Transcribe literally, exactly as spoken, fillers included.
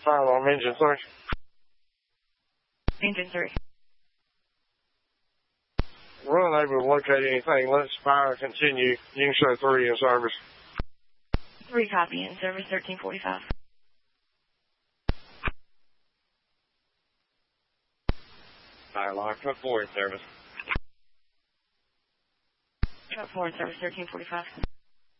Fire alarm, engine three. Engine three. We're unable to locate anything. Let's fire continue. You can show three in service. Three copy in service, thirteen forty-five. Fire alarm, truck four in service. Truck four in service, thirteen forty-five.